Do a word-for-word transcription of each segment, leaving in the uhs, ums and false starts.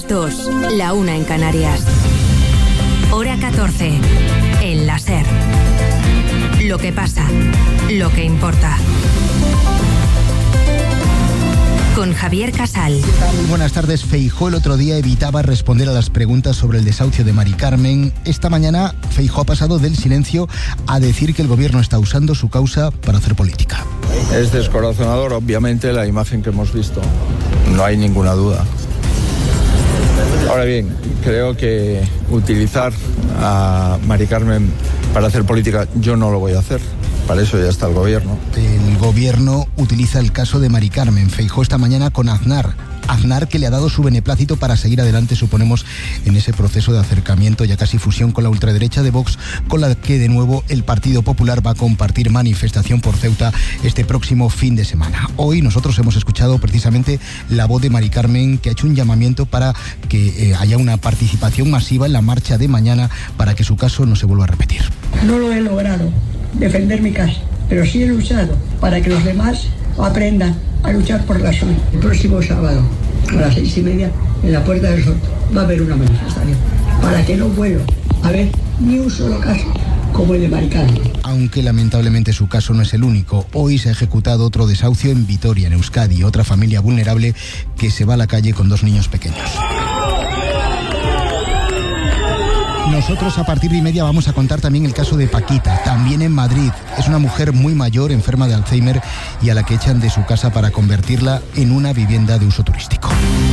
las dos, la una en Canarias. Hora catorce, en la SER. Lo que pasa, lo que importa. Con Javier Casal. Buenas tardes. Feijóo el otro día evitaba responder a las preguntas sobre el desahucio de Mari Carmen. Esta mañana Feijóo ha pasado del silencio a decir que el gobierno está usando su causa para hacer política. Es descorazonador, obviamente, la imagen que hemos visto. No hay ninguna duda. Ahora bien, creo que utilizar a Mari Carmen para hacer política, yo no lo voy a hacer. Para eso ya está el gobierno. El gobierno utiliza el caso de Mari Carmen. Feijóo esta mañana con Aznar. Aznar, que le ha dado su beneplácito para seguir adelante, suponemos, en ese proceso de acercamiento, ya casi fusión con la ultraderecha de Vox, con la que de nuevo el Partido Popular va a compartir manifestación por Ceuta este próximo fin de semana. Hoy nosotros hemos escuchado precisamente la voz de Mari Carmen, que ha hecho un llamamiento para que eh, haya una participación masiva en la marcha de mañana para que su caso no se vuelva a repetir. No lo he logrado defender mi casa, pero sí he luchado para que los demás aprendan a luchar por la suya. El próximo sábado a las seis y media en la Puerta del Sol va a haber una manifestación para que no vuelva a haber ni un solo caso como el de Mari Carmen. Aunque lamentablemente su caso no es el único. Hoy se ha ejecutado otro desahucio en Vitoria, en Euskadi, otra familia vulnerable que se va a la calle con dos niños pequeños. Nosotros a partir de y media vamos a contar también el caso de Paquita, también en Madrid. Es una mujer muy mayor, enferma de Alzheimer, y a la que echan de su casa para convertirla en una vivienda de uso turístico.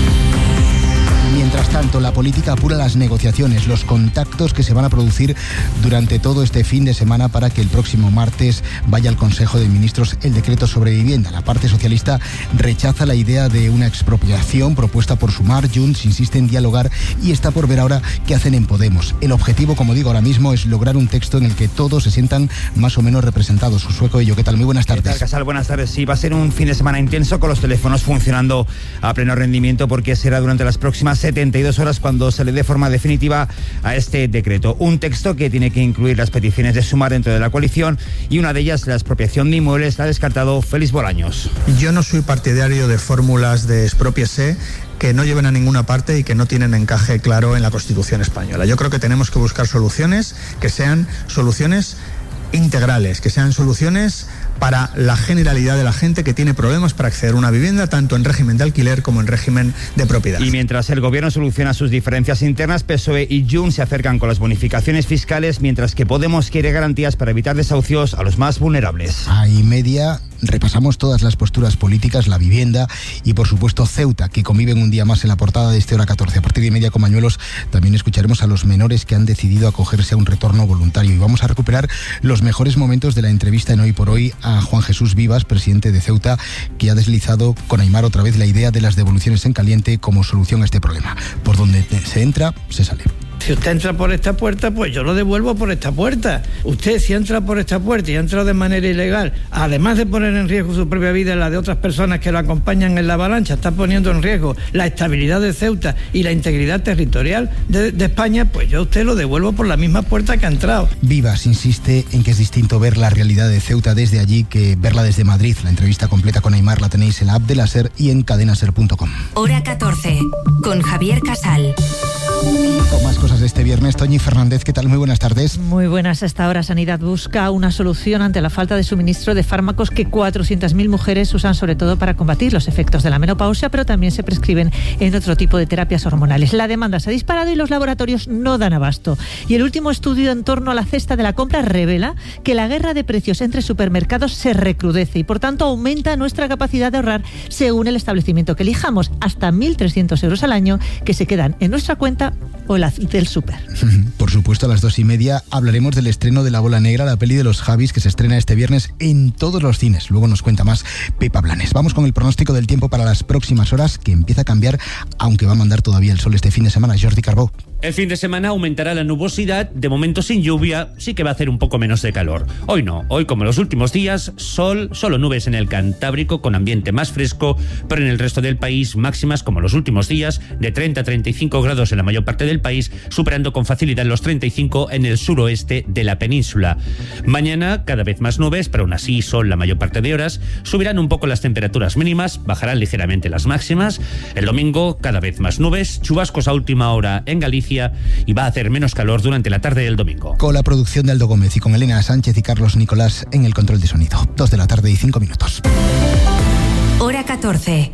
Mientras tanto, la política apura las negociaciones, los contactos que se van a producir durante todo este fin de semana para que el próximo martes vaya al Consejo de Ministros el decreto sobre vivienda. La parte socialista rechaza la idea de una expropiación propuesta por Sumar. Junts insiste en dialogar y está por ver ahora qué hacen en Podemos. El objetivo, como digo ahora mismo, es lograr un texto en el que todos se sientan más o menos representados. Sueco Ello, ¿qué tal? Muy buenas tardes. ¿Qué tal, Casal? Buenas tardes. Sí, va a ser un fin de semana intenso con los teléfonos funcionando a pleno rendimiento porque será durante las próximas setenta y dos horas cuando se le dé forma definitiva a este decreto. Un texto que tiene que incluir las peticiones de Sumar dentro de la coalición y una de ellas, la expropiación de inmuebles, la ha descartado Félix Bolaños. Yo no soy partidario de fórmulas de expropiese que no lleven a ninguna parte y que no tienen encaje claro en la Constitución española. Yo creo que tenemos que buscar soluciones que sean soluciones integrales, que sean soluciones para la generalidad de la gente que tiene problemas para acceder a una vivienda, tanto en régimen de alquiler como en régimen de propiedad. Y mientras el gobierno soluciona sus diferencias internas, P S O E y Junts se acercan con las bonificaciones fiscales, mientras que Podemos quiere garantías para evitar desahucios a los más vulnerables. A y media repasamos todas las posturas políticas, la vivienda y por supuesto Ceuta, que conviven un día más en la portada de este Hora catorce. A partir de y media con Mañuelos también escucharemos a los menores que han decidido acogerse a un retorno voluntario y vamos a recuperar los mejores momentos de la entrevista en Hoy por Hoy a Juan Jesús Vivas, presidente de Ceuta, que ha deslizado con Aimar otra vez la idea de las devoluciones en caliente como solución a este problema. Por donde se entra, se sale. Si usted entra por esta puerta, pues yo lo devuelvo por esta puerta. Usted, si entra por esta puerta y ha entrado de manera ilegal, además de poner en riesgo su propia vida y la de otras personas que lo acompañan en la avalancha, está poniendo en riesgo la estabilidad de Ceuta y la integridad territorial de, de España, pues yo a usted lo devuelvo por la misma puerta que ha entrado. Vivas insiste en que es distinto ver la realidad de Ceuta desde allí que verla desde Madrid. La entrevista completa con Aimar la tenéis en la app de la SER y en cadenaser punto com. Hora catorce, con Javier Casal. Con más cosas de este viernes, Toñi Fernández, ¿qué tal? Muy buenas tardes. Muy buenas. Hasta ahora Sanidad busca una solución ante la falta de suministro de fármacos que cuatrocientas mil mujeres usan sobre todo para combatir los efectos de la menopausia, pero también se prescriben en otro tipo de terapias hormonales. La demanda se ha disparado y los laboratorios no dan abasto. Y el último estudio en torno a la cesta de la compra revela que la guerra de precios entre supermercados se recrudece y por tanto aumenta nuestra capacidad de ahorrar según el establecimiento que elijamos, hasta mil trescientos euros al año que se quedan en nuestra cuenta o la del súper. Por supuesto, a las dos y media hablaremos del estreno de La Bola Negra, la peli de los Javis, que se estrena este viernes en todos los cines. Luego nos cuenta más Pepa Blanes. Vamos con el pronóstico del tiempo para las próximas horas, que empieza a cambiar, aunque va a mandar todavía el sol este fin de semana. Jordi Carbó. El fin de semana aumentará la nubosidad, de momento sin lluvia, sí que va a hacer un poco menos de calor. Hoy no, hoy como los últimos días, sol, solo nubes en el Cantábrico con ambiente más fresco, pero en el resto del país máximas como los últimos días, de treinta a treinta y cinco grados en la mayor parte del país, superando con facilidad los treinta y cinco en el suroeste de la península. Mañana cada vez más nubes, pero aún así sol la mayor parte de horas, subirán un poco las temperaturas mínimas, bajarán ligeramente las máximas. El domingo cada vez más nubes, chubascos a última hora en Galicia, y va a hacer menos calor durante la tarde del domingo. Con la producción de Aldo Gómez y con Elena Sánchez y Carlos Nicolás en el control de sonido. Dos de la tarde y cinco minutos. Hora catorce.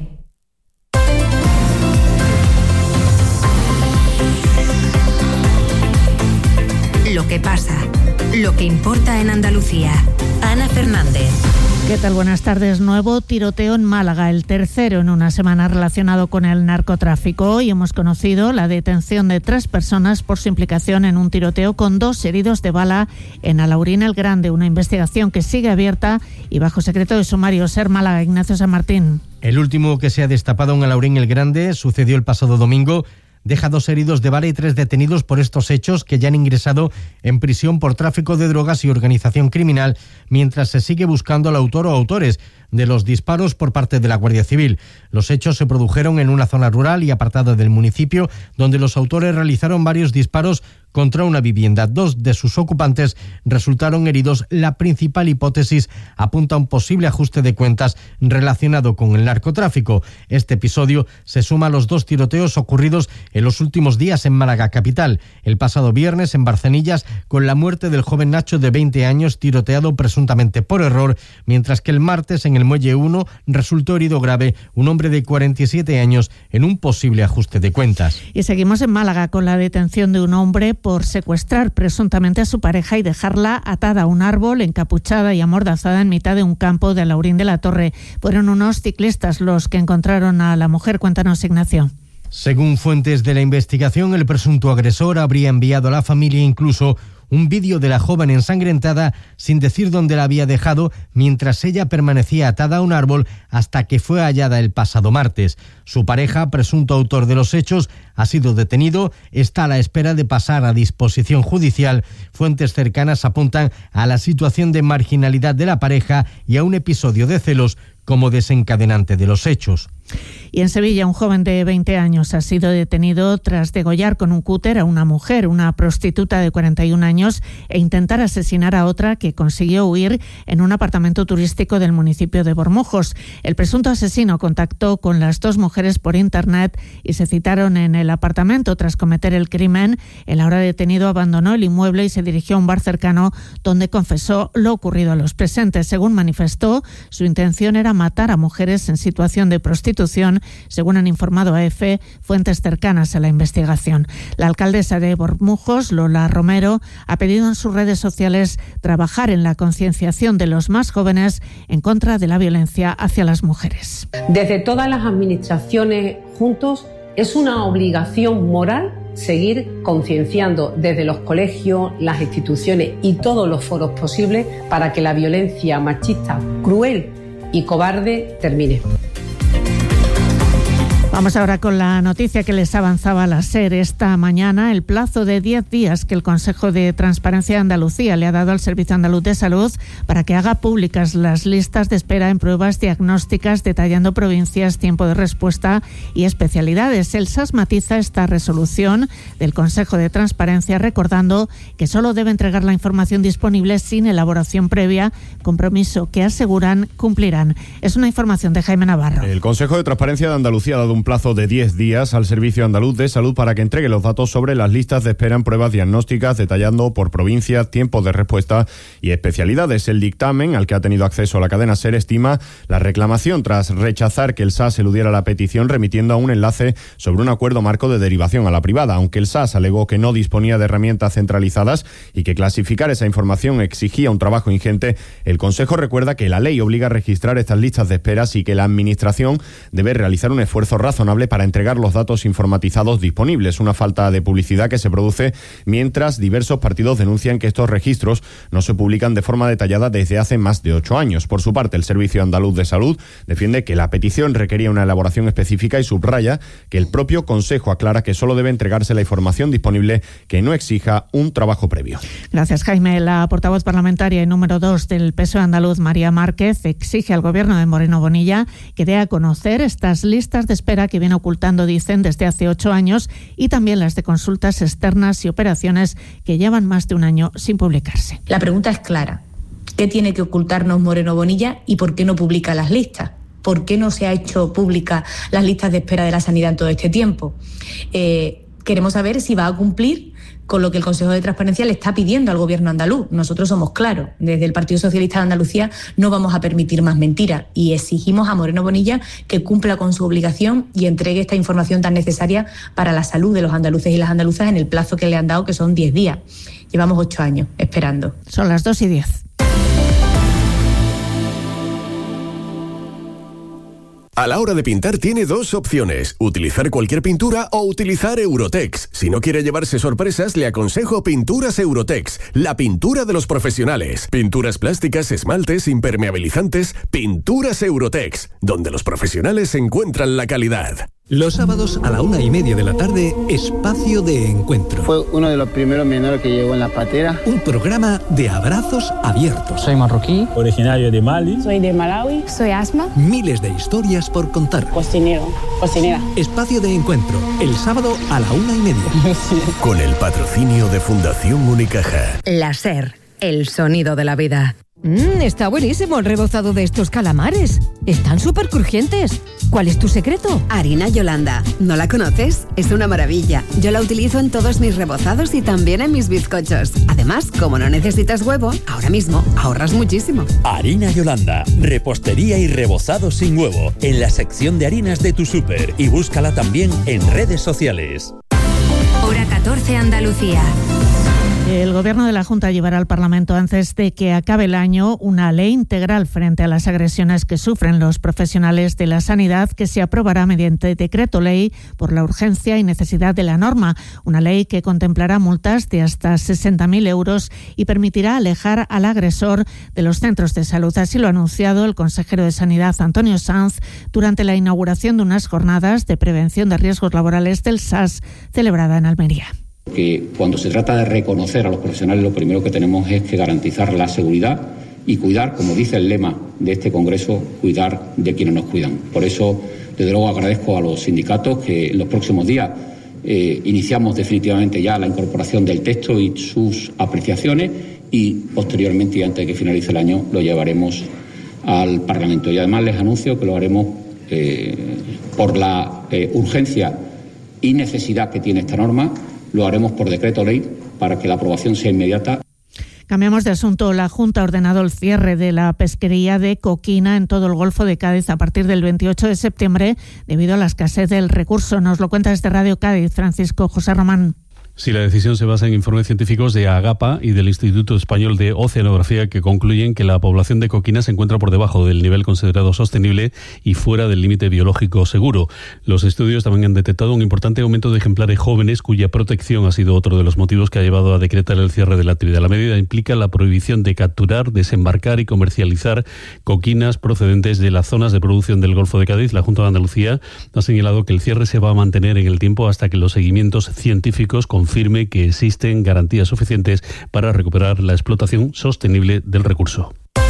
Lo que pasa, lo que importa en Andalucía. Ana Fernández. ¿Qué tal? Buenas tardes. Nuevo tiroteo en Málaga, el tercero en una semana relacionado con el narcotráfico. Hoy hemos conocido la detención de tres personas por su implicación en un tiroteo con dos heridos de bala en Alhaurín el Grande, una investigación que sigue abierta y bajo secreto de sumario. Ser Málaga, Ignacio San Martín. El último que se ha destapado en Alhaurín el Grande sucedió el pasado domingo. Deja dos heridos de bala y tres detenidos por estos hechos que ya han ingresado en prisión por tráfico de drogas y organización criminal, mientras se sigue buscando al autor o autores de los disparos por parte de la Guardia Civil. Los hechos se produjeron en una zona rural y apartada del municipio, donde los autores realizaron varios disparos contra una vivienda. Dos de sus ocupantes resultaron heridos. La principal hipótesis apunta a un posible ajuste de cuentas relacionado con el narcotráfico. Este episodio se suma a los dos tiroteos ocurridos en los últimos días en Málaga capital. El pasado viernes en Barcenillas, con la muerte del joven Nacho de veinte años, tiroteado presuntamente por error, mientras que el martes en el Muelle uno resultó herido grave un hombre de cuarenta y siete años en un posible ajuste de cuentas. Y seguimos en Málaga con la detención de un hombre por secuestrar presuntamente a su pareja y dejarla atada a un árbol, encapuchada y amordazada en mitad de un campo de Alhaurín de la Torre. Fueron unos ciclistas los que encontraron a la mujer. Cuéntanos, Ignacio. Según fuentes de la investigación, el presunto agresor habría enviado a la familia incluso un vídeo de la joven ensangrentada sin decir dónde la había dejado, mientras ella permanecía atada a un árbol hasta que fue hallada el pasado martes. Su pareja, presunto autor de los hechos, ha sido detenido, está a la espera de pasar a disposición judicial. Fuentes cercanas apuntan a la situación de marginalidad de la pareja y a un episodio de celos como desencadenante de los hechos. Y en Sevilla, un joven de veinte años ha sido detenido tras degollar con un cúter a una mujer, una prostituta de cuarenta y un años, e intentar asesinar a otra que consiguió huir en un apartamento turístico del municipio de Bormujos. El presunto asesino contactó con las dos mujeres por internet y se citaron en el apartamento. Tras cometer el crimen, el ahora detenido abandonó el inmueble y se dirigió a un bar cercano donde confesó lo ocurrido a los presentes. Según manifestó, su intención era matar a mujeres en situación de prostitución, según han informado a EFE fuentes cercanas a la investigación. La alcaldesa de Bormujos, Lola Romero, ha pedido en sus redes sociales trabajar en la concienciación de los más jóvenes en contra de la violencia hacia las mujeres. Desde todas las administraciones juntos es una obligación moral seguir concienciando desde los colegios, las instituciones y todos los foros posibles para que la violencia machista, cruel y cobarde termine. Vamos ahora con la noticia que les avanzaba la SER esta mañana. El plazo de diez días que el Consejo de Transparencia de Andalucía le ha dado al Servicio Andaluz de Salud para que haga públicas las listas de espera en pruebas diagnósticas, detallando provincias, tiempo de respuesta y especialidades. El S A S matiza esta resolución del Consejo de Transparencia, recordando que solo debe entregar la información disponible sin elaboración previa, compromiso que aseguran cumplirán. Es una información de Jaime Navarro. El Consejo de Transparencia de Andalucía ha dado un plazo de diez días al Servicio Andaluz de Salud para que entregue los datos sobre las listas de espera en pruebas diagnósticas, detallando por provincia, tiempos de respuesta y especialidades. El dictamen, al que ha tenido acceso la cadena SER, estima la reclamación tras rechazar que el S A S eludiera la petición, remitiendo a un enlace sobre un acuerdo marco de derivación a la privada. Aunque el S A S alegó que no disponía de herramientas centralizadas y que clasificar esa información exigía un trabajo ingente, el Consejo recuerda que la ley obliga a registrar estas listas de esperas y que la Administración debe realizar un esfuerzo razonable razonable para entregar los datos informatizados disponibles. Una falta de publicidad que se produce mientras diversos partidos denuncian que estos registros no se publican de forma detallada desde hace más de ocho años. Por su parte, el Servicio Andaluz de Salud defiende que la petición requería una elaboración específica y subraya que el propio Consejo aclara que solo debe entregarse la información disponible que no exija un trabajo previo. Gracias, Jaime. La portavoz parlamentaria y número dos del P S O E andaluz, María Márquez, exige al Gobierno de Moreno Bonilla que dé a conocer estas listas de espera que viene ocultando, dicen, desde hace ocho años y también las de consultas externas y operaciones que llevan más de un año sin publicarse. La pregunta es clara. ¿Qué tiene que ocultarnos Moreno Bonilla y por qué no publica las listas? ¿Por qué no se ha hecho pública las listas de espera de la sanidad en todo este tiempo? Eh, queremos saber si va a cumplir con lo que el Consejo de Transparencia le está pidiendo al Gobierno andaluz. Nosotros somos claros. Desde el Partido Socialista de Andalucía no vamos a permitir más mentiras y exigimos a Moreno Bonilla que cumpla con su obligación y entregue esta información tan necesaria para la salud de los andaluces y las andaluzas en el plazo que le han dado, que son diez días. Llevamos ocho años esperando. Son las dos y diez. A la hora de pintar tiene dos opciones, utilizar cualquier pintura o utilizar Eurotex. Si no quiere llevarse sorpresas, le aconsejo Pinturas Eurotex, la pintura de los profesionales. Pinturas plásticas, esmaltes, impermeabilizantes, Pinturas Eurotex, donde los profesionales encuentran la calidad. Los sábados a la una y media de la tarde, Espacio de Encuentro. Fue uno de los primeros menores que llegó en la patera. Un programa de abrazos abiertos. Soy marroquí, originario de Mali. Soy de Malawi. Soy Asma. Miles de historias por contar. Cocinero, cocinera. Espacio de Encuentro, el sábado a la una y media. Con el patrocinio de Fundación Unicaja. La SER, el sonido de la vida. Mmm, está buenísimo el rebozado de estos calamares. Están súper crujientes. ¿Cuál es tu secreto? Harina Yolanda. ¿No la conoces? Es una maravilla. Yo la utilizo en todos mis rebozados y también en mis bizcochos. Además, como no necesitas huevo, ahora mismo ahorras muchísimo. Harina Yolanda. Repostería y rebozado sin huevo. En la sección de harinas de tu súper. Y búscala también en redes sociales. Hora catorce, Andalucía. El Gobierno de la Junta llevará al Parlamento, antes de que acabe el año, una ley integral frente a las agresiones que sufren los profesionales de la sanidad, que se aprobará mediante decreto ley por la urgencia y necesidad de la norma. Una ley que contemplará multas de hasta sesenta mil euros y permitirá alejar al agresor de los centros de salud. Así lo ha anunciado el consejero de Sanidad, Antonio Sanz, durante la inauguración de unas jornadas de prevención de riesgos laborales del S A S celebrada en Almería. Que cuando se trata de reconocer a los profesionales, lo primero que tenemos es que garantizar la seguridad y cuidar, como dice el lema de este Congreso, cuidar de quienes nos cuidan. Por eso, desde luego, agradezco a los sindicatos que en los próximos días eh, iniciamos definitivamente ya la incorporación del texto y sus apreciaciones y posteriormente, y antes de que finalice el año, lo llevaremos al Parlamento. Y además les anuncio que lo haremos eh, por la eh, urgencia y necesidad que tiene esta norma. Lo haremos por decreto ley para que la aprobación sea inmediata. Cambiamos de asunto. La Junta ha ordenado el cierre de la pesquería de coquina en todo el Golfo de Cádiz a partir del veintiocho de septiembre debido a la escasez del recurso. Nos lo cuenta desde Radio Cádiz Francisco José Román. Sí, la decisión se basa en informes científicos de AGAPA y del Instituto Español de Oceanografía que concluyen que la población de coquina se encuentra por debajo del nivel considerado sostenible y fuera del límite biológico seguro. Los estudios también han detectado un importante aumento de ejemplares jóvenes cuya protección ha sido otro de los motivos que ha llevado a decretar el cierre de la actividad. La medida implica la prohibición de capturar, desembarcar y comercializar coquinas procedentes de las zonas de producción del Golfo de Cádiz. La Junta de Andalucía ha señalado que el cierre se va a mantener en el tiempo hasta que los seguimientos científicos con confirme que existen garantías suficientes para recuperar la explotación sostenible del recurso.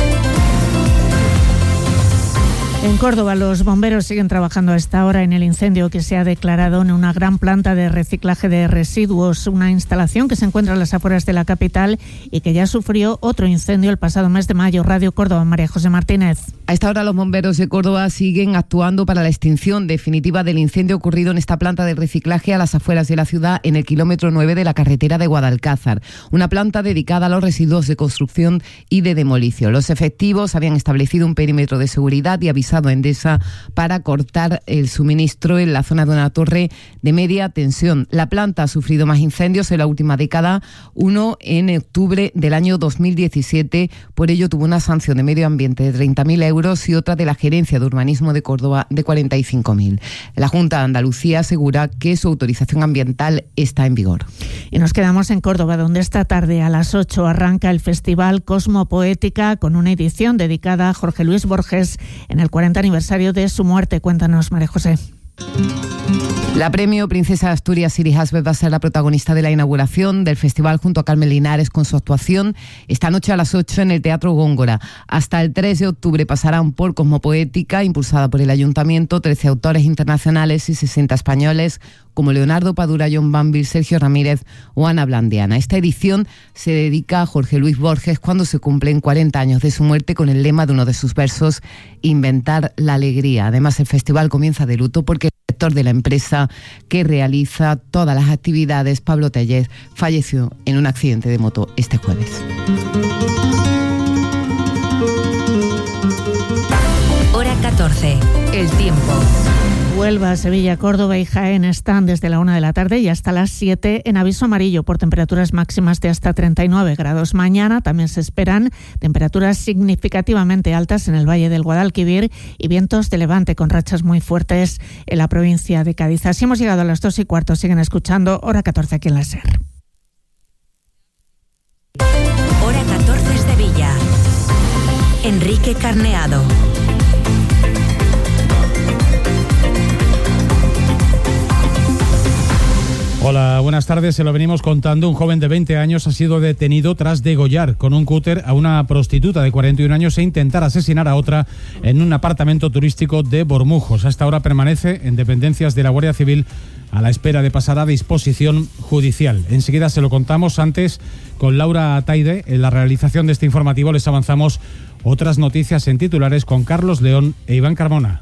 En Córdoba, los bomberos siguen trabajando a esta hora en el incendio que se ha declarado en una gran planta de reciclaje de residuos, una instalación que se encuentra a las afueras de la capital y que ya sufrió otro incendio el pasado mes de mayo. Radio Córdoba, María José Martínez. A esta hora los bomberos de Córdoba siguen actuando para la extinción definitiva del incendio ocurrido en esta planta de reciclaje a las afueras de la ciudad en el kilómetro nueve de la carretera de Guadalcázar, una planta dedicada a los residuos de construcción y de demolición. Los efectivos habían establecido un perímetro de seguridad y avisado usado Endesa para cortar el suministro en la zona de una torre de media tensión. La planta ha sufrido más incendios en la última década, uno en octubre del año dos mil diecisiete. Por ello tuvo una sanción de medio ambiente de treinta mil euros y otra de la Gerencia de Urbanismo de Córdoba de cuarenta y cinco mil. La Junta de Andalucía asegura que su autorización ambiental está en vigor. Y nos quedamos en Córdoba, donde esta tarde a las ocho arranca el Festival Cosmopoética con una edición dedicada a Jorge Luis Borges en el cuarenta aniversario de su muerte. Cuéntanos, María José. La premio Princesa de Asturias Siri Hasbeth va a ser la protagonista de la inauguración del festival junto a Carmen Linares con su actuación esta noche a las ocho en el Teatro Góngora. Hasta el tres de octubre pasarán por Cosmopoética, impulsada por el Ayuntamiento, trece autores internacionales y sesenta españoles como Leonardo Padura, John Banville, Sergio Ramírez o Ana Blandiana. Esta edición se dedica a Jorge Luis Borges cuando se cumplen cuarenta años de su muerte, con el lema de uno de sus versos, Inventar la alegría. Además, el festival comienza de luto porque el director de la empresa que realiza todas las actividades, Pablo Tellez, falleció en un accidente de moto este jueves. Hora catorce. El tiempo. Huelva, Sevilla, Córdoba y Jaén están desde la una de la tarde y hasta las siete en aviso amarillo por temperaturas máximas de hasta treinta y nueve grados. Mañana también se esperan temperaturas significativamente altas en el Valle del Guadalquivir y vientos de levante con rachas muy fuertes en la provincia de Cádiz. Así hemos llegado a las dos y cuarto. Siguen escuchando Hora catorce aquí en la SER. Hora catorce Sevilla. Enrique Carneado. Hola, buenas tardes. Se lo venimos contando. Un joven de veinte años ha sido detenido tras degollar con un cúter a una prostituta de cuarenta y un años e intentar asesinar a otra en un apartamento turístico de Bormujos. Hasta ahora permanece en dependencias de la Guardia Civil a la espera de pasar a disposición judicial. Enseguida se lo contamos. Antes, con Laura Ataide, en la realización de este informativo, les avanzamos otras noticias en titulares con Carlos León e Iván Carmona.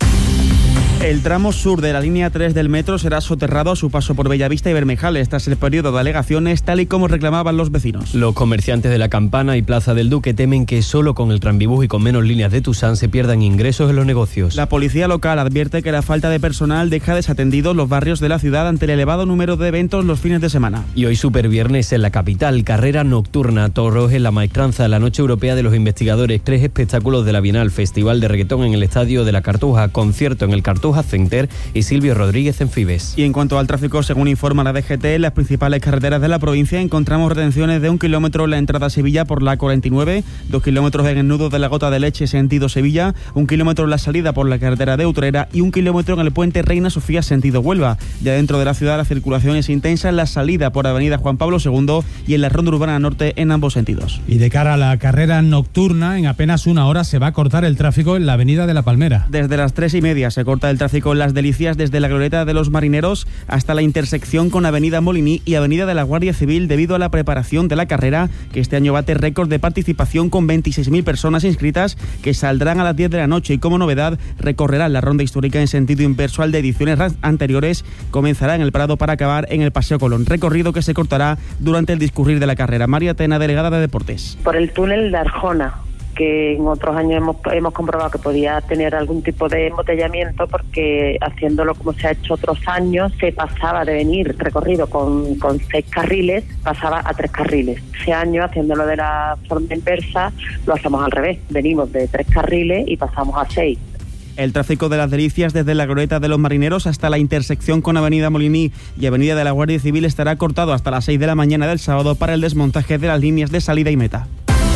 El tramo sur de la línea tres del metro será soterrado a su paso por Bellavista y Bermejales tras el periodo de alegaciones, tal y como reclamaban los vecinos. Los comerciantes de La Campana y Plaza del Duque temen que solo con el tranvibús y con menos líneas de Tusán se pierdan ingresos en los negocios. La policía local advierte que la falta de personal deja desatendidos los barrios de la ciudad ante el elevado número de eventos los fines de semana. Y hoy superviernes en la capital, carrera nocturna, toros en la Maestranza, la Noche Europea de los Investigadores, tres espectáculos de la Bienal, festival de reggaetón en el Estadio de la Cartuja, concierto en el Cartuja Center y Silvio Rodríguez en Fibes. Y en cuanto al tráfico, según informa la D G T, en las principales carreteras de la provincia encontramos retenciones de un kilómetro en la entrada a Sevilla por la cuarenta y nueve, dos kilómetros en el nudo de la Gota de Leche sentido Sevilla, un kilómetro en la salida por la carretera de Utrera y un kilómetro en el puente Reina Sofía sentido Huelva. Ya dentro de la ciudad la circulación es intensa en la salida por avenida Juan Pablo segundo y en la ronda urbana norte en ambos sentidos. Y de cara a la carrera nocturna, en apenas una hora se va a cortar el tráfico en la avenida de la Palmera. Desde las tres y media se corta el tráfico en Las Delicias desde la glorieta de los Marineros hasta la intersección con avenida Moliní y avenida de la Guardia Civil debido a la preparación de la carrera, que este año bate récord de participación con veintiséis mil personas inscritas, que saldrán a las diez de la noche y como novedad recorrerán la ronda histórica en sentido inverso al de ediciones anteriores. Comenzará en el Prado para acabar en el Paseo Colón, recorrido que se cortará durante el discurrir de la carrera. María Tena, delegada de Deportes. Por el túnel de Arjona, que en otros años hemos, hemos comprobado que podía tener algún tipo de embotellamiento, porque haciéndolo como se ha hecho otros años, se pasaba de venir recorrido con, con seis carriles, pasaba a tres carriles. Ese año, haciéndolo de la forma inversa, lo hacemos al revés, venimos de tres carriles y pasamos a seis. El tráfico de Las Delicias desde la glorieta de los Marineros hasta la intersección con avenida Moliní y avenida de la Guardia Civil estará cortado hasta las seis de la mañana del sábado para el desmontaje de las líneas de salida y meta.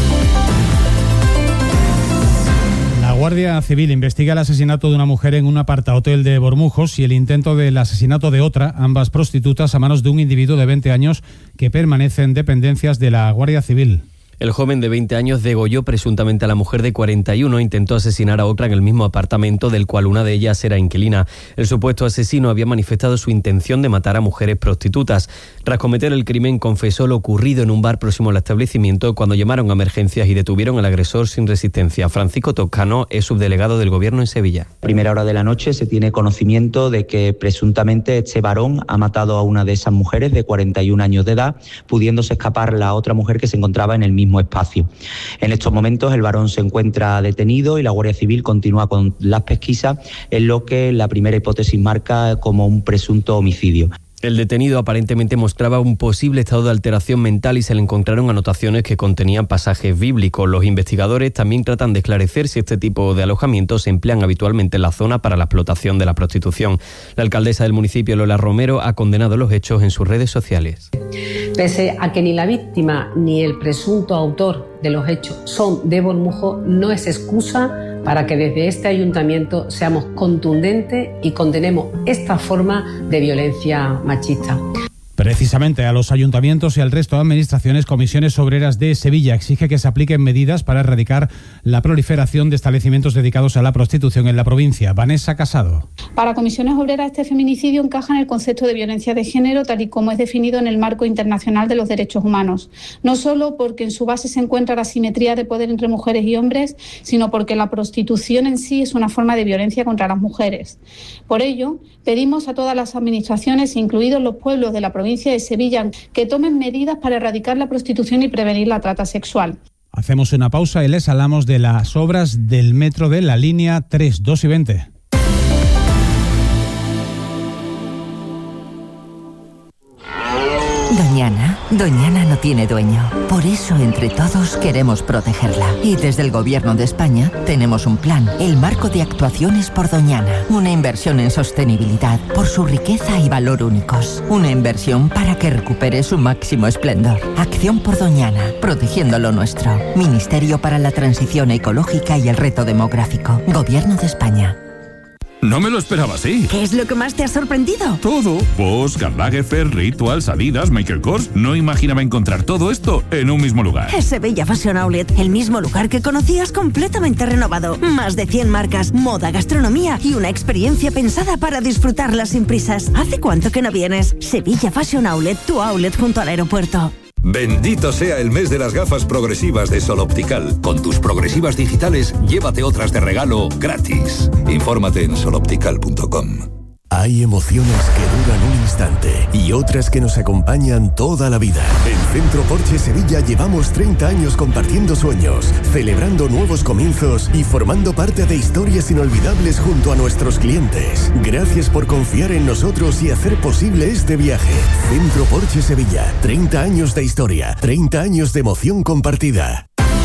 La Guardia Civil investiga el asesinato de una mujer en un apartahotel de Bormujos y el intento del asesinato de otra, ambas prostitutas, a manos de un individuo de veinte años que permanece en dependencias de la Guardia Civil. El joven de veinte años degolló presuntamente a la mujer de cuarenta y uno e intentó asesinar a otra en el mismo apartamento, del cual una de ellas era inquilina. El supuesto asesino había manifestado su intención de matar a mujeres prostitutas. Tras cometer el crimen, confesó lo ocurrido en un bar próximo al establecimiento cuando llamaron a emergencias y detuvieron al agresor sin resistencia. Francisco Toscano es subdelegado del Gobierno en Sevilla. A primera hora de la noche se tiene conocimiento de que presuntamente este varón ha matado a una de esas mujeres de cuarenta y un años de edad, pudiéndose escapar la otra mujer que se encontraba en el mismo mismo espacio. En estos momentos el varón se encuentra detenido y la Guardia Civil continúa con las pesquisas, en lo que la primera hipótesis marca como un presunto homicidio. El detenido aparentemente mostraba un posible estado de alteración mental y se le encontraron anotaciones que contenían pasajes bíblicos. Los investigadores también tratan de esclarecer si este tipo de alojamientos se emplean habitualmente en la zona para la explotación de la prostitución. La alcaldesa del municipio, Lola Romero, ha condenado los hechos en sus redes sociales. Pese a que ni la víctima ni el presunto autor de los hechos son de Bormujos, no es excusa para que desde este ayuntamiento seamos contundentes y condenemos esta forma de violencia machista. Precisamente a los ayuntamientos y al resto de administraciones, Comisiones Obreras de Sevilla exige que se apliquen medidas para erradicar la proliferación de establecimientos dedicados a la prostitución en la provincia. Vanessa Casado. Para Comisiones Obreras, este feminicidio encaja en el concepto de violencia de género, tal y como es definido en el marco internacional de los derechos humanos. No solo porque en su base se encuentra la asimetría de poder entre mujeres y hombres, sino porque la prostitución en sí es una forma de violencia contra las mujeres. Por ello, pedimos a todas las administraciones, incluidos los pueblos de la provincia de Sevilla, que tomen medidas para erradicar la prostitución y prevenir la trata sexual. Hacemos una pausa y les hablamos de las obras del metro de la línea tres, dos y veinte. Doñana, Doñana no tiene dueño. Por eso, entre todos, queremos protegerla. Y desde el Gobierno de España tenemos un plan, el Marco de Actuaciones por Doñana. Una inversión en sostenibilidad por su riqueza y valor únicos. Una inversión para que recupere su máximo esplendor. Acción por Doñana, protegiendo lo nuestro. Ministerio para la Transición Ecológica y el Reto Demográfico. Gobierno de España. No me lo esperaba así. ¿Qué es lo que más te ha sorprendido? Todo. Bosch, Karl Lagerfeld, Rituals, Adidas, Michael Kors. No imaginaba encontrar todo esto en un mismo lugar. Es Sevilla Fashion Outlet, el mismo lugar que conocías completamente renovado. Más de cien marcas, moda, gastronomía y una experiencia pensada para disfrutarla sin prisas. ¿Hace cuánto que no vienes? Sevilla Fashion Outlet, tu outlet junto al aeropuerto. Bendito sea el mes de las gafas progresivas de Sol Optical. Con tus progresivas digitales, llévate otras de regalo gratis. Infórmate en sol optical punto com. Hay emociones que duran un instante y otras que nos acompañan toda la vida. En Centro Porsche Sevilla llevamos treinta años compartiendo sueños, celebrando nuevos comienzos y formando parte de historias inolvidables junto a nuestros clientes. Gracias por confiar en nosotros y hacer posible este viaje. Centro Porsche Sevilla, treinta años de historia, treinta años de emoción compartida.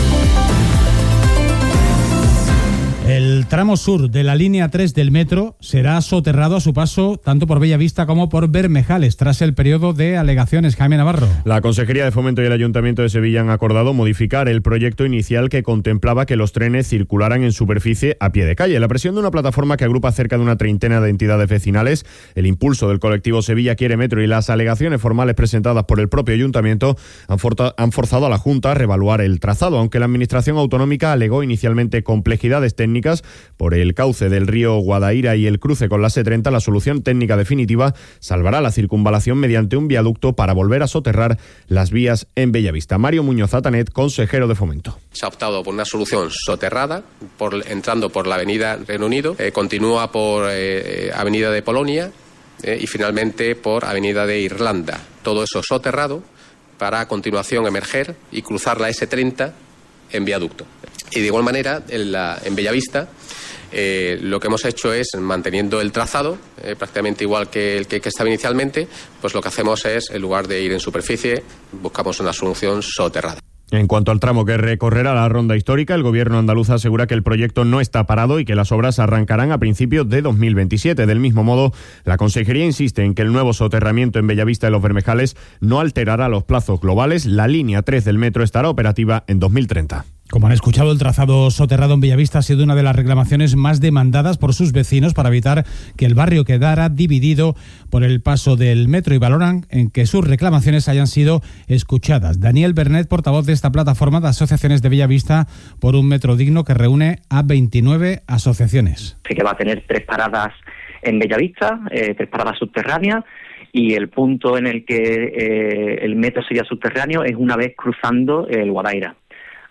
El tramo sur de la línea tres del metro será soterrado a su paso tanto por Bellavista como por Bermejales, tras el periodo de alegaciones. Jaime Navarro. La Consejería de Fomento y el Ayuntamiento de Sevilla han acordado modificar el proyecto inicial que contemplaba que los trenes circularan en superficie a pie de calle. La presión de una plataforma que agrupa cerca de una treintena de entidades vecinales, el impulso del colectivo Sevilla Quiere Metro y las alegaciones formales presentadas por el propio Ayuntamiento han, forta- han forzado a la Junta a reevaluar el trazado, aunque la Administración Autonómica alegó inicialmente complejidades técnicas por el cauce del río Guadaira y el cruce con la ese treinta. La solución técnica definitiva salvará la circunvalación mediante un viaducto para volver a soterrar las vías en Bellavista. Mario Muñoz Atanet, consejero de Fomento. Se ha optado por una solución soterrada, por, entrando por la avenida Reino Unido, eh, continúa por eh, avenida de Polonia eh, y finalmente por avenida de Irlanda. Todo eso soterrado para a continuación emerger y cruzar la ese treinta en viaducto. Y de igual manera, en, la, en Bellavista, eh, lo que hemos hecho es, manteniendo el trazado, eh, prácticamente igual que el que, que estaba inicialmente, pues lo que hacemos es, en lugar de ir en superficie, buscamos una solución soterrada. En cuanto al tramo que recorrerá la ronda histórica, el Gobierno andaluz asegura que el proyecto no está parado y que las obras arrancarán a principios de dos mil veintisiete. Del mismo modo, la Consejería insiste en que el nuevo soterramiento en Bellavista de los Bermejales no alterará los plazos globales. La línea tres del metro estará operativa en dos mil treinta. Como han escuchado, el trazado soterrado en Bellavista ha sido una de las reclamaciones más demandadas por sus vecinos para evitar que el barrio quedara dividido por el paso del metro, y valoran en que sus reclamaciones hayan sido escuchadas. Daniel Bernet, portavoz de esta plataforma de asociaciones de Bellavista por un metro digno, que reúne a veintinueve asociaciones. Sí, que va a tener tres paradas en Bellavista, eh, tres paradas subterráneas, y el punto en el que eh, el metro sería subterráneo es una vez cruzando el Guadaira.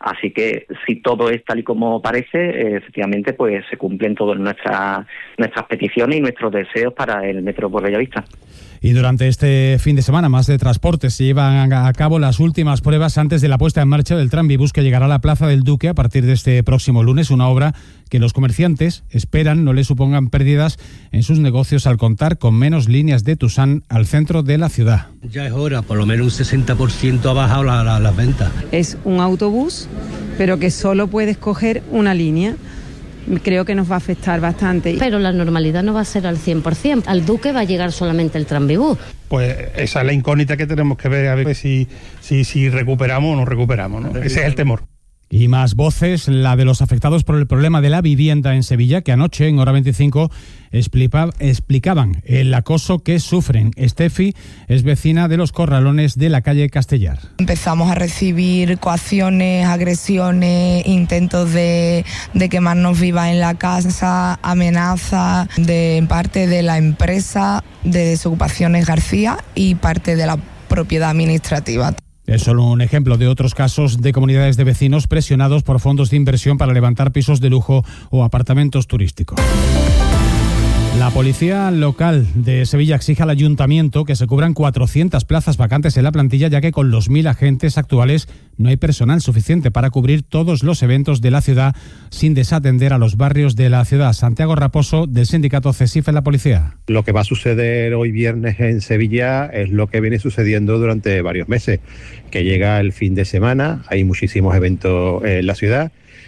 Así que si todo es tal y como parece, eh, efectivamente pues se cumplen todas nuestras nuestras peticiones y nuestros deseos para el metro por Bellavista. Y durante este fin de semana, más de transportes, se llevan a cabo las últimas pruebas antes de la puesta en marcha del Tranvibús, que llegará a la Plaza del Duque a partir de este próximo lunes, una obra que los comerciantes esperan no les supongan pérdidas en sus negocios al contar con menos líneas de Tusán al centro de la ciudad. Ya es hora, por lo menos un sesenta por ciento ha bajado la, la, las ventas. Es un autobús, pero que solo puedes coger una línea. Creo que nos va a afectar bastante. Pero la normalidad no va a ser al cien por ciento. Al Duque va a llegar solamente el Tranvibús. Pues esa es la incógnita que tenemos que ver, a ver si, si, si recuperamos o no recuperamos, ¿no? Ese es el temor. Y más voces, la de los afectados por el problema de la vivienda en Sevilla, que anoche, en Hora veinticinco, explica, explicaban el acoso que sufren. Estefi es vecina de los Corralones de la calle Castellar. Empezamos a recibir coacciones, agresiones, intentos de, de quemarnos vivas en la casa, amenazas de parte de la empresa de Desocupaciones García y parte de la propiedad administrativa. Es solo un ejemplo de otros casos de comunidades de vecinos presionados por fondos de inversión para levantar pisos de lujo o apartamentos turísticos. La policía local de Sevilla exige al ayuntamiento que se cubran cuatrocientas plazas vacantes en la plantilla, ya que con los mil agentes actuales no hay personal suficiente para cubrir todos los eventos de la ciudad sin desatender a los barrios de la ciudad. Santiago Raposo, del sindicato CESIF en la policía. Lo que va a suceder hoy viernes en Sevilla es lo que viene sucediendo durante varios meses, que llega el fin de semana, hay muchísimos eventos en la ciudad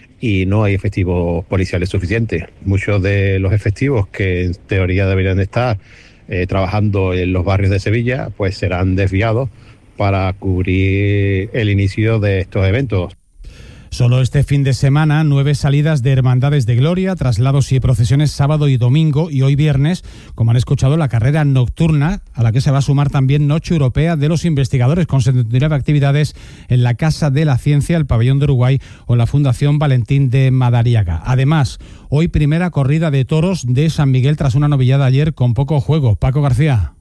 y no hay efectivos policiales suficientes. Muchos de los efectivos que en teoría deberían estar eh, trabajando en los barrios de Sevilla, pues serán desviados para cubrir el inicio de estos eventos. Solo este fin de semana, nueve salidas de hermandades de gloria, traslados y procesiones sábado y domingo, y hoy viernes, como han escuchado, la carrera nocturna, a la que se va a sumar también Noche Europea de los Investigadores, con setenta y nueve actividades en la Casa de la Ciencia, el Pabellón de Uruguay o la Fundación Valentín de Madariaga. Además, hoy primera corrida de toros de San Miguel tras una novillada ayer con poco juego. Paco García.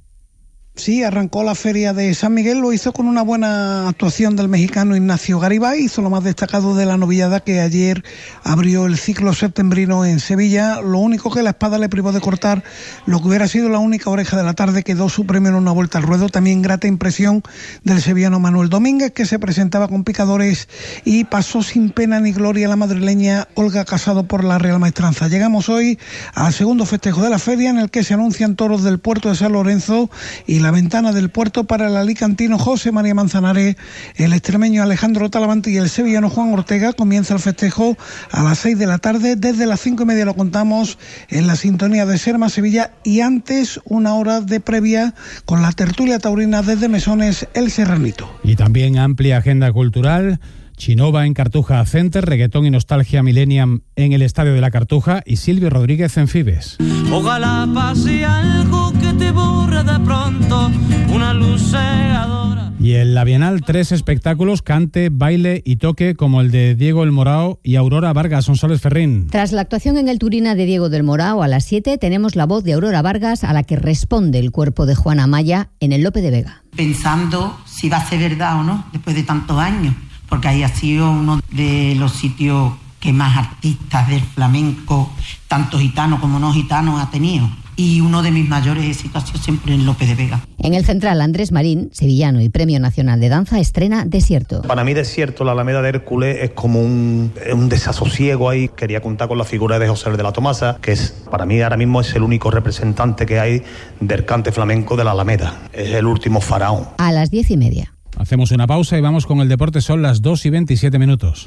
Sí, arrancó la feria de San Miguel, lo hizo con una buena actuación del mexicano Ignacio Garibay, hizo lo más destacado de la novillada que ayer abrió el ciclo septembrino en Sevilla. Lo único que la espada le privó de cortar lo que hubiera sido la única oreja de la tarde, quedó su premio en una vuelta al ruedo. También grata impresión del sevillano Manuel Domínguez, que se presentaba con picadores y pasó sin pena ni gloria la madrileña Olga Casado por la Real Maestranza. Llegamos hoy al segundo festejo de la feria, en el que se anuncian toros del puerto de San Lorenzo y la ventana del puerto para el alicantino José María Manzanares, el extremeño Alejandro Talavante y el sevillano Juan Ortega. Comienza el festejo a las seis de la tarde, desde las cinco y media lo contamos en la sintonía de Serma Sevilla, y antes una hora de previa con la tertulia taurina desde Mesones El Serranito. Y también amplia agenda cultural. Chinova en Cartuja Center, reggaetón y nostalgia millennium en el Estadio de la Cartuja y Silvio Rodríguez en Fibes. Ojalá pase algo que te borre de pronto, una luz cegadora. Y en la Bienal, tres espectáculos, cante, baile y toque, como el de Diego El Morao y Aurora Vargas. Sonsoles Ferrín. Tras la actuación en el Turina de Diego del Morao a las siete, tenemos la voz de Aurora Vargas, a la que responde el cuerpo de Juana Maya en el Lope de Vega. Pensando si va a ser verdad o no, después de tantos años, porque ahí ha sido uno de los sitios que más artistas del flamenco, tanto gitanos como no gitanos, ha tenido. Y uno de mis mayores éxitos ha sido siempre en Lope de Vega. En el Central, Andrés Marín, sevillano y Premio Nacional de Danza, estrena Desierto. Para mí Desierto, la Alameda de Hércules, es como un, un desasosiego ahí. Quería contar con la figura de José de la Tomasa, que es, para mí ahora mismo es el único representante que hay del cante flamenco de la Alameda. Es el último faraón. A las diez y media. Hacemos una pausa y vamos con el deporte. Son las dos y veintisiete minutos.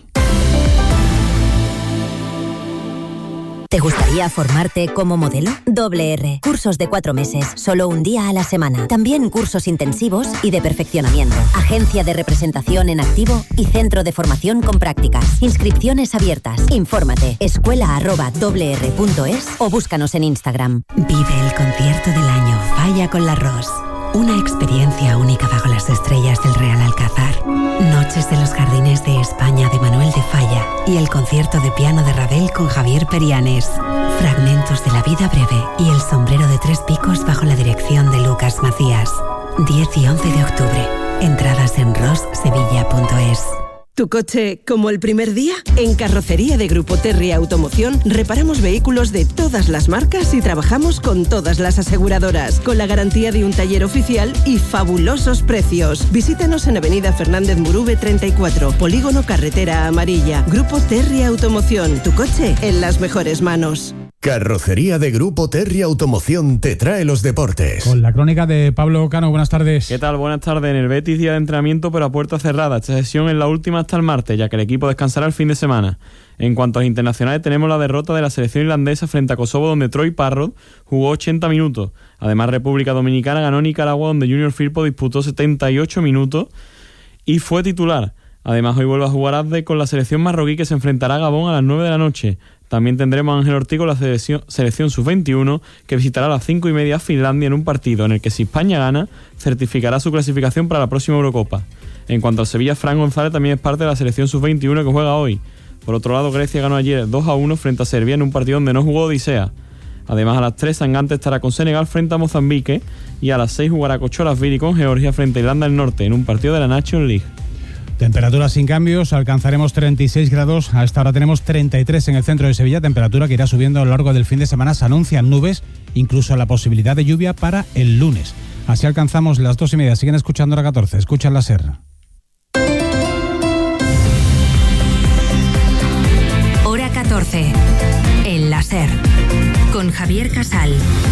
¿Te gustaría formarte como modelo? Doble R. Cursos de cuatro meses, solo un día a la semana. También cursos intensivos y de perfeccionamiento. Agencia de representación en activo y centro de formación con prácticas. Inscripciones abiertas. Infórmate. Escuela arroba doble r punto es o búscanos en Instagram. Vive el concierto del año Falla con la Ros. Una experiencia única bajo las estrellas del Real Alcázar. Noches de los Jardines de España de Manuel de Falla y el concierto de piano de Ravel con Javier Perianes. Fragmentos de la vida breve y el sombrero de tres picos bajo la dirección de Lucas Macías. diez y once de octubre. Entradas en ros sevilla punto es. ¿Tu coche como el primer día? En Carrocería de Grupo Terry Automoción reparamos vehículos de todas las marcas y trabajamos con todas las aseguradoras, con la garantía de un taller oficial y fabulosos precios. Visítanos en Avenida Fernández Murube treinta y cuatro, Polígono Carretera Amarilla. Grupo Terry Automoción, tu coche en las mejores manos. Carrocería de Grupo Terry Automoción te trae los deportes. Con la crónica de Pablo Cano, buenas tardes. ¿Qué tal? Buenas tardes. En el Betis, día de entrenamiento pero a puerta cerrada. Esta sesión es la última hasta el martes, ya que el equipo descansará el fin de semana. En cuanto a los internacionales, tenemos la derrota de la selección irlandesa frente a Kosovo, donde Troy Parrott jugó ochenta minutos. Además, República Dominicana ganó Nicaragua, donde Junior Firpo disputó setenta y ocho minutos y fue titular. Además, hoy vuelve a jugar Azde con la selección marroquí, que se enfrentará a Gabón a las nueve de la noche. También tendremos a Ángel Ortiz con la selección, selección sub veintiuno, que visitará a las cinco y media a Finlandia en un partido en el que, si España gana, certificará su clasificación para la próxima Eurocopa. En cuanto al Sevilla, Fran González también es parte de la selección sub veintiuno que juega hoy. Por otro lado, Grecia ganó ayer dos a uno frente a Serbia en un partido donde no jugó Odisea. Además, a las tres, Sangante estará con Senegal frente a Mozambique, y a las seis jugará Kocholasvili con Georgia frente a Irlanda del Norte en un partido de la Nations League. Temperaturas sin cambios, alcanzaremos treinta y seis grados, a esta hora tenemos treinta y tres en el centro de Sevilla, temperatura que irá subiendo a lo largo del fin de semana. Se anuncian nubes, incluso la posibilidad de lluvia para el lunes. Así alcanzamos las dos y media. Siguen escuchando la catorce, escuchan la SER. Hora catorce, en la SER, con Javier Casal.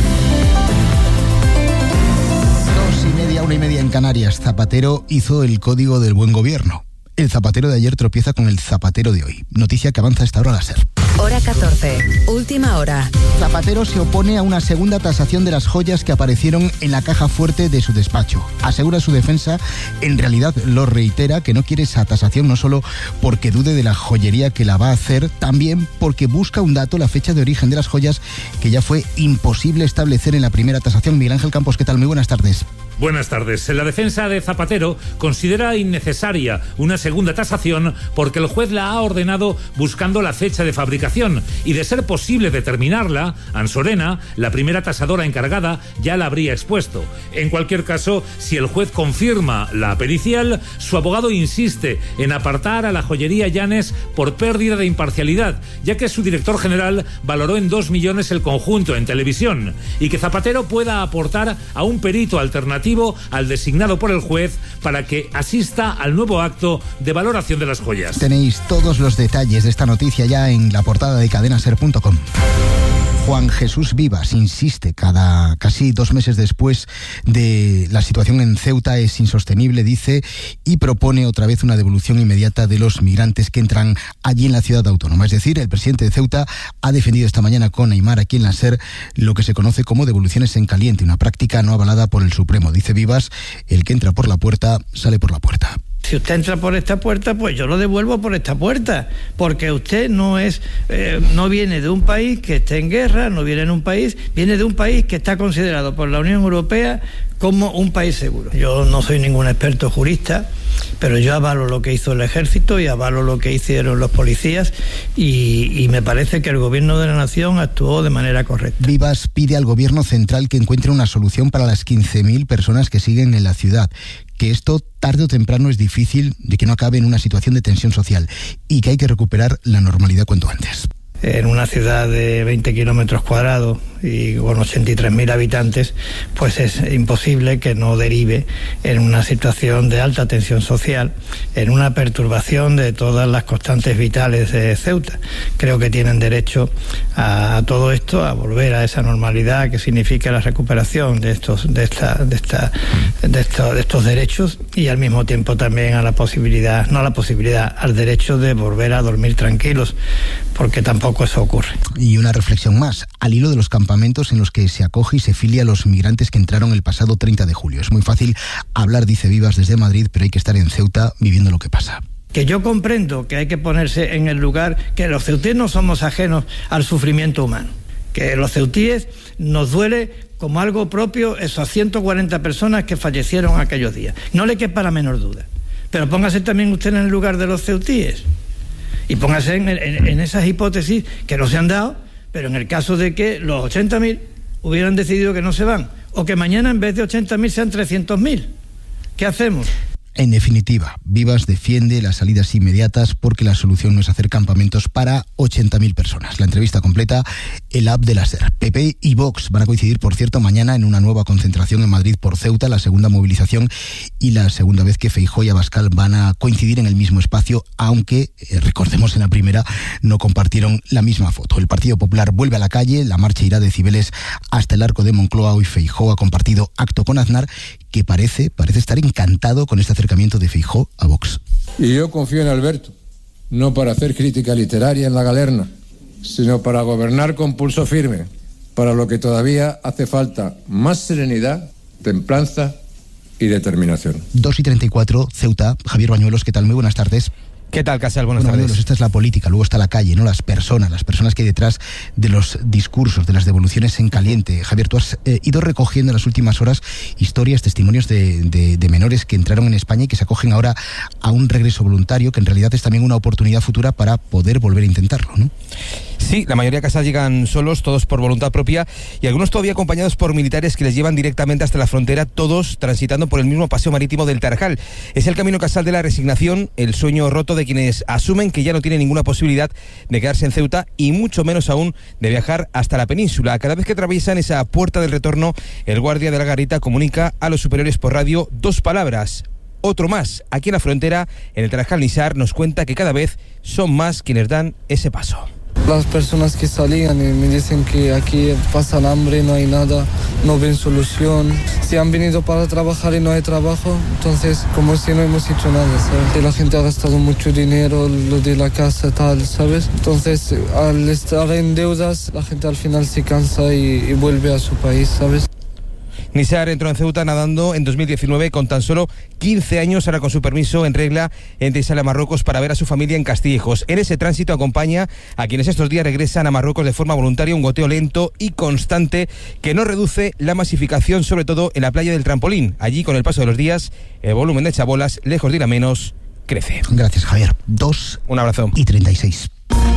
Dos y media, una y media en Canarias. Zapatero hizo el código del buen gobierno. El zapatero de ayer tropieza con el zapatero de hoy. Noticia que avanza a esta hora a la SER. Hora catorce, última hora. Zapatero se opone a una segunda tasación de las joyas que aparecieron en la caja fuerte de su despacho. Asegura su defensa, en realidad lo reitera, que no quiere esa tasación no solo porque dude de la joyería que la va a hacer, también porque busca un dato, la fecha de origen de las joyas, que ya fue imposible establecer en la primera tasación. Miguel Ángel Campos, ¿qué tal? Muy buenas tardes. Buenas tardes. La defensa de Zapatero considera innecesaria una segunda tasación porque el juez la ha ordenado buscando la fecha de fabricación y, de ser posible determinarla, Ansorena, la primera tasadora encargada, ya la habría expuesto. En cualquier caso, si el juez confirma la pericial, su abogado insiste en apartar a la joyería Llanes por pérdida de imparcialidad, ya que su director general valoró en dos millones el conjunto en televisión, y que Zapatero pueda aportar a un perito alternativo al designado por el juez para que asista al nuevo acto de valoración de las joyas. Tenéis todos los detalles de esta noticia ya en la portada de cadena ser punto com. Juan Jesús Vivas insiste, cada casi dos meses después de la situación en Ceuta es insostenible, dice, y propone otra vez una devolución inmediata de los migrantes que entran allí en la ciudad autónoma. Es decir, el presidente de Ceuta ha defendido esta mañana con Aymar aquí en la SER lo que se conoce como devoluciones en caliente, una práctica no avalada por el Supremo. Dice Vivas, el que entra por la puerta, sale por la puerta. Si usted entra por esta puerta, pues yo lo devuelvo por esta puerta, porque usted no es, eh, no viene de un país que esté en guerra, no viene de un país, viene de un país que está considerado por la Unión Europea como un país seguro. Yo no soy ningún experto jurista, pero yo avalo lo que hizo el ejército y avalo lo que hicieron los policías y, y me parece que el gobierno de la nación actuó de manera correcta. Vivas pide al gobierno central que encuentre una solución para las quince mil personas que siguen en la ciudad, que esto tarde o temprano es difícil de que no acabe en una situación de tensión social y que hay que recuperar la normalidad cuanto antes. En una ciudad de veinte kilómetros cuadrados y con ochenta y tres mil habitantes, pues es imposible que no derive en una situación de alta tensión social, en una perturbación de todas las constantes vitales de Ceuta. Creo que tienen derecho a, a todo esto, a volver a esa normalidad que significa la recuperación de estos, de esta, de esta, de estos, de estos derechos, y al mismo tiempo también a la posibilidad, no a la posibilidad, al derecho de volver a dormir tranquilos, porque tampoco eso ocurre. Y una reflexión más, al hilo de los campamentos en los que se acoge y se filia a los migrantes que entraron el pasado treinta de julio. Es muy fácil hablar, dice Vivas, desde Madrid, pero hay que estar en Ceuta viviendo lo que pasa. Que yo comprendo que hay que ponerse en el lugar, que los ceutíes no somos ajenos al sufrimiento humano, que los ceutíes nos duele como algo propio esas ciento cuarenta personas que fallecieron aquellos días. No le quepa la menor duda. Pero póngase también usted en el lugar de los ceutíes y póngase en, en, en esas hipótesis que no se han dado, pero en el caso de que los ochenta mil hubieran decidido que no se van, o que mañana en vez de ochenta mil sean trescientos mil, ¿qué hacemos? En definitiva, Vivas defiende las salidas inmediatas porque la solución no es hacer campamentos para ochenta mil personas. La entrevista completa, el app de la SER. P P y Vox van a coincidir, por cierto, mañana en una nueva concentración en Madrid por Ceuta, la segunda movilización y la segunda vez que Feijóo y Abascal van a coincidir en el mismo espacio, aunque, eh, recordemos, en la primera no compartieron la misma foto. El Partido Popular vuelve a la calle, la marcha irá de Cibeles hasta el Arco de Moncloa. Hoy Feijóo ha compartido acto con Aznar, que parece, parece estar encantado con este acercamiento de Feijóo a Vox. Y yo confío en Alberto, no para hacer crítica literaria en la galerna, sino para gobernar con pulso firme, para lo que todavía hace falta más serenidad, templanza y determinación. dos y treinta y cuatro, Ceuta. Javier Bañuelos, ¿qué tal? Muy buenas tardes. ¿Qué tal, Casal? Buenas bueno, tardes. Bañuelos, esta es la política, luego está la calle, ¿no? Las personas, las personas que hay detrás de los discursos, de las devoluciones en caliente. Javier, tú has eh, ido recogiendo en las últimas horas historias, testimonios de, de, de menores que entraron en España y que se acogen ahora a un regreso voluntario, que en realidad es también una oportunidad futura para poder volver a intentarlo, ¿no? Sí, la mayoría de Casal llegan solos, todos por voluntad propia, y algunos todavía acompañados por militares que les llevan directamente hasta la frontera, todos transitando por el mismo paseo marítimo del Tarajal. Es el camino, Casal, de la resignación, el sueño roto de quienes asumen que ya no tienen ninguna posibilidad de quedarse en Ceuta y mucho menos aún de viajar hasta la península. Cada vez que atraviesan esa puerta del retorno, el guardia de la garita comunica a los superiores por radio dos palabras: otro más. Aquí en la frontera, en el Tarajal Nisar, nos cuenta que cada vez son más quienes dan ese paso. Las personas que salían y me dicen que aquí pasan hambre, no hay nada, no ven solución. Si han venido para trabajar y no hay trabajo, entonces como si no hemos hecho nada, ¿sabes? La gente ha gastado mucho dinero, lo de la casa, tal, ¿sabes? Entonces, al estar en deudas, la gente al final se cansa y, y vuelve a su país, ¿sabes? Nisar entró en Ceuta nadando en dos mil diecinueve con tan solo quince años, ahora con su permiso en regla, entra y sale a Marruecos para ver a su familia en Castillejos. En ese tránsito acompaña a quienes estos días regresan a Marruecos de forma voluntaria, un goteo lento y constante que no reduce la masificación, sobre todo en la playa del Trampolín. Allí, con el paso de los días, el volumen de chabolas, lejos de ir a menos, crece. Gracias, Javier. Dos Un abrazo. Y treinta y seis.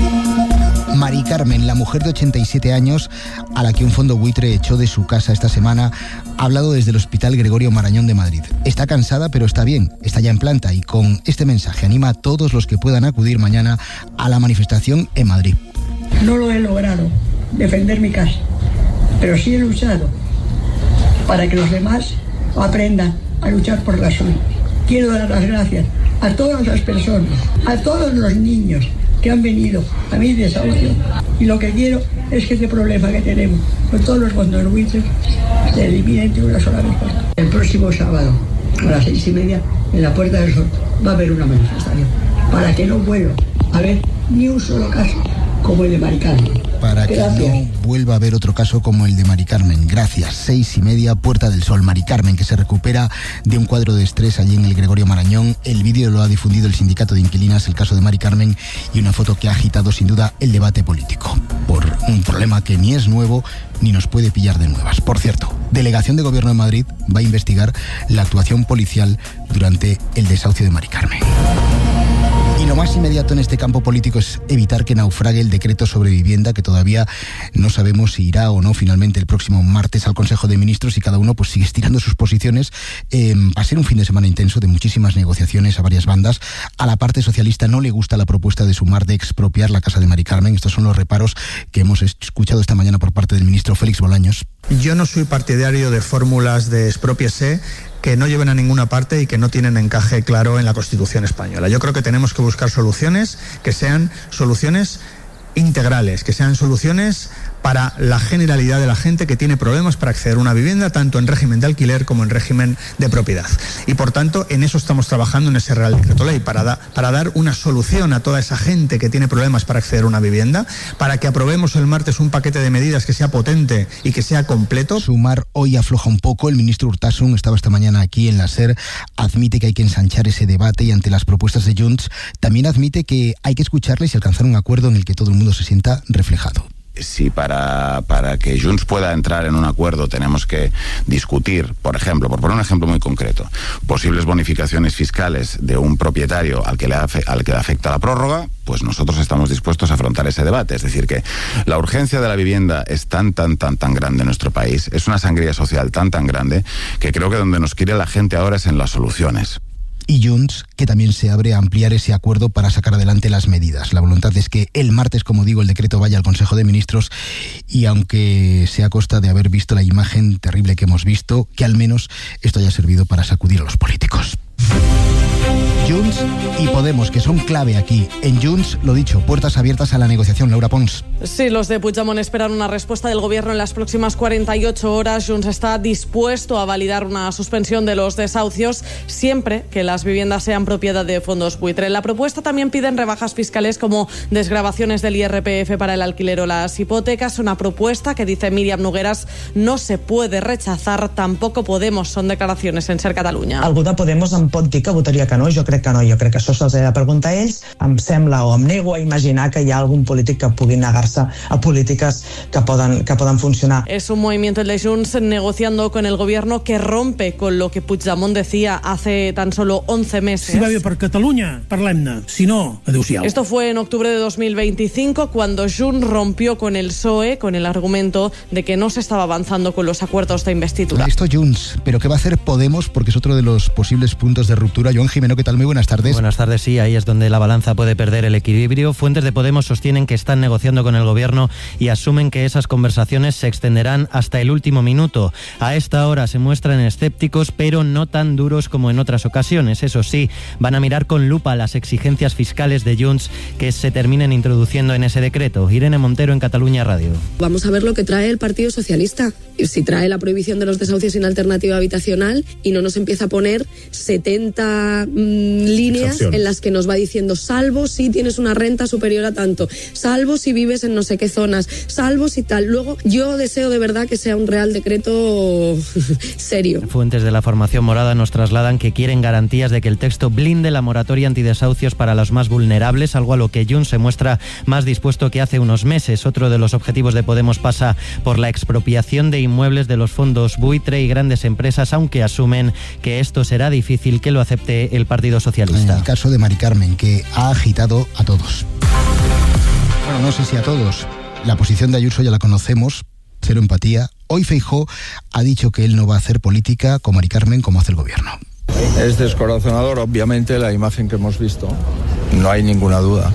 Mari Carmen, la mujer de ochenta y siete años a la que un fondo buitre echó de su casa esta semana, ha hablado desde el Hospital Gregorio Marañón de Madrid. Está cansada, pero está bien, está ya en planta y con este mensaje anima a todos los que puedan acudir mañana a la manifestación en Madrid. No lo he logrado, defender mi casa, pero sí he luchado para que los demás aprendan a luchar por la suya. Quiero dar las gracias a todas las personas, a todos los niños que han venido a mi desahucio, y lo que quiero es que este problema que tenemos con todos los fondos buitres se elimine de una sola vez. El próximo sábado a las seis y media en la Puerta del Sol va a haber una manifestación para que no vuelva a haber ni un solo caso como el de Mari Carmen. Para que no vuelva a haber otro caso como el de Mari Carmen. Gracias. Seis y media, Puerta del Sol. Mari Carmen, que se recupera de un cuadro de estrés allí en el Gregorio Marañón. El vídeo lo ha difundido el Sindicato de Inquilinas, el caso de Mari Carmen, y una foto que ha agitado sin duda el debate político. Por un problema que ni es nuevo ni nos puede pillar de nuevas. Por cierto, Delegación de Gobierno de Madrid va a investigar la actuación policial durante el desahucio de Mari Carmen. Y lo más inmediato en este campo político es evitar que naufrague el decreto sobre vivienda, que todavía no sabemos si irá o no finalmente el próximo martes al Consejo de Ministros, y cada uno pues sigue estirando sus posiciones. Eh, va a ser un fin de semana intenso de muchísimas negociaciones a varias bandas. A la parte socialista no le gusta la propuesta de Sumar de expropiar la casa de Mari Carmen. Estos son los reparos que hemos escuchado esta mañana por parte del ministro Félix Bolaños. Yo no soy partidario de fórmulas de expropiese que no lleven a ninguna parte y que no tienen encaje claro en la Constitución española. Yo creo que tenemos que buscar soluciones que sean soluciones integrales, que sean soluciones para la generalidad de la gente que tiene problemas para acceder a una vivienda, tanto en régimen de alquiler como en régimen de propiedad. Y por tanto, en eso estamos trabajando en ese Real Decreto Ley, para, da, para dar una solución a toda esa gente que tiene problemas para acceder a una vivienda, para que aprobemos el martes un paquete de medidas que sea potente y que sea completo. Sumar hoy afloja un poco. El ministro Urtasun estaba esta mañana aquí en la SER, admite que hay que ensanchar ese debate y ante las propuestas de Junts también admite que hay que escucharles y alcanzar un acuerdo en el que todo el mundo se sienta reflejado. Si para, para que Junts pueda entrar en un acuerdo tenemos que discutir, por ejemplo, por poner un ejemplo muy concreto, posibles bonificaciones fiscales de un propietario al que le, afe, al que le afecta la prórroga, pues nosotros estamos dispuestos a afrontar ese debate. Es decir, que la urgencia de la vivienda es tan, tan, tan, tan grande en nuestro país, es una sangría social tan, tan grande, que creo que donde nos quiere la gente ahora es en las soluciones. y Junts, que también se abre a ampliar ese acuerdo para sacar adelante las medidas. La voluntad es que el martes, como digo, el decreto vaya al Consejo de Ministros y aunque sea a costa de haber visto la imagen terrible que hemos visto, que al menos esto haya servido para sacudir a los políticos. Junts y Podemos, que son clave aquí. En Junts, lo dicho, puertas abiertas a la negociación. Laura Pons. Sí, los de Puigdemont esperan una respuesta del gobierno en las próximas cuarenta y ocho horas. Junts está dispuesto a validar una suspensión de los desahucios siempre que las viviendas sean propiedad de fondos buitre. En la propuesta también piden rebajas fiscales como desgravaciones del I R P F para el alquiler o las hipotecas. Una propuesta que, dice Míriam Nogueras, no se puede rechazar. Tampoco Podemos. Son declaraciones en Ser Catalunya. Algú de Podemos em pot dir que votaria que no? Jo crec que no. Jo crec que això se'ls ha de preguntar a ells. Em sembla o em nego a imaginar que hi ha algun polític que pugui negar-se a polítiques que poden, que poden funcionar. Es un movimiento el de Junts negociando con el gobierno que rompe con lo que Puigdemont decía hace tan solo once meses. Si va bé per Catalunya, parlem-ne. Si no, adéu-siau. Esto fue en octubre de dos mil veinticinco, cuando Junts rompió con el P S O E con el argumento de que no se estaba avanzando con los acuerdos de investidura. Esto Junts, pero ¿qué va a hacer Podemos? Porque es otro de los posibles puntos de ruptura. Joan Jimeno, ¿qué tal? Muy buenas tardes. Buenas tardes, sí, ahí es donde la balanza puede perder el equilibrio. Fuentes de Podemos sostienen que están negociando con el gobierno y asumen que esas conversaciones se extenderán hasta el último minuto. A esta hora se muestran escépticos, pero no tan duros como en otras ocasiones. Eso sí, van a mirar con lupa las exigencias fiscales de Junts que se terminen introduciendo en ese decreto. Irene Montero, en Catalunya Radio. Vamos a ver lo que trae el Partido Socialista. Si trae la prohibición de los desahucios sin alternativa habitacional y no nos empieza a poner setenta mmm, líneas Excepción. En las que nos va diciendo salvo si tienes una renta superior a tanto, salvo si vives en no sé qué zonas, salvo si tal. Luego yo deseo de verdad que sea un real decreto serio. Fuentes de la formación morada nos trasladan que quieren garantías de que el texto blinde la moratoria antidesahucios para los más vulnerables, algo a lo que Junts se muestra más dispuesto que hace unos meses. Otro de los objetivos de Podemos pasa por la expropiación de inmuebles de los fondos buitre y grandes empresas, aunque asumen que esto será difícil que lo acepte el Partido Socialista. En el caso de Mari Carmen, que ha agitado a todos. Bueno, no sé si a todos. La posición de Ayuso ya la conocemos, cero empatía. Hoy Feijóo ha dicho que él no va a hacer política con Mari Carmen como hace el gobierno. Es descorazonador, obviamente, la imagen que hemos visto. No hay ninguna duda.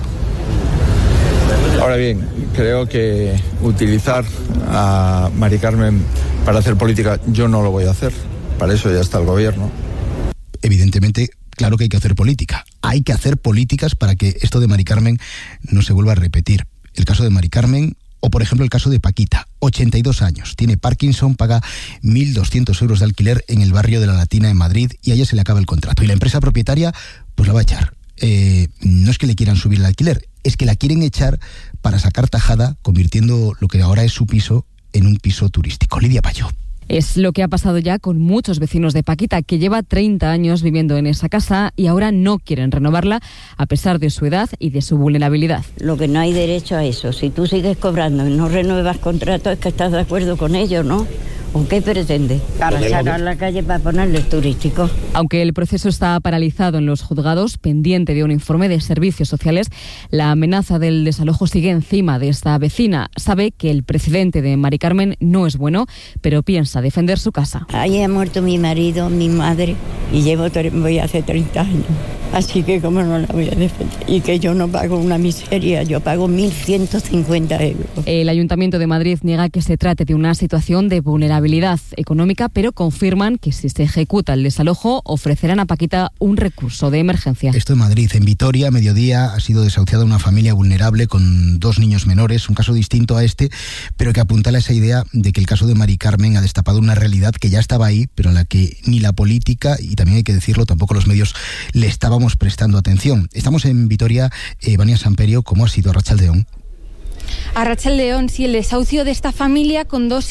Ahora bien, creo que utilizar a Mari Carmen para hacer política, yo no lo voy a hacer. Para eso ya está el gobierno. Evidentemente, claro que hay que hacer política. Hay que hacer políticas para que esto de Mari Carmen no se vuelva a repetir. El caso de Mari Carmen, o por ejemplo el caso de Paquita, ochenta y dos años, tiene Parkinson, paga mil doscientos euros de alquiler en el barrio de La Latina en Madrid y a ella se le acaba el contrato. Y la empresa propietaria pues la va a echar. Eh, no es que le quieran subir el alquiler, es que la quieren echar para sacar tajada, convirtiendo lo que ahora es su piso en un piso turístico. Lidia Payo. Es lo que ha pasado ya con muchos vecinos de Paquita, que lleva treinta años viviendo en esa casa y ahora no quieren renovarla a pesar de su edad y de su vulnerabilidad. Lo que no hay derecho a eso. Si tú sigues cobrando y no renuevas contrato, es que estás de acuerdo con ellos, ¿no? ¿O qué pretende? Para sacar la calle para ponerles turísticos. Aunque el proceso está paralizado en los juzgados, pendiente de un informe de servicios sociales, la amenaza del desalojo sigue encima de esta vecina. Sabe que el precedente de Mari Carmen no es bueno, pero piensa defender su casa. Ahí ha muerto mi marido, mi madre, y llevo voy hace treinta años. Así que cómo no la voy a defender. Y que yo no pago una miseria, yo pago mil ciento cincuenta euros. El Ayuntamiento de Madrid niega que se trate de una situación de vulnerabilidad económica, pero confirman que si se ejecuta el desalojo ofrecerán a Paquita un recurso de emergencia. Esto en Madrid. En Vitoria, a mediodía, ha sido desahuciada una familia vulnerable con dos niños menores, un caso distinto a este, pero que apuntala esa idea de que el caso de Mari Carmen ha destapado una realidad que ya estaba ahí, pero a la que ni la política, y también hay que decirlo, tampoco los medios le estábamos prestando atención. Estamos en Vitoria. eh, Vania Samperio, ¿cómo ha sido Arratsaldeon? Arratsaldeon, sí, el desahucio de esta familia con dos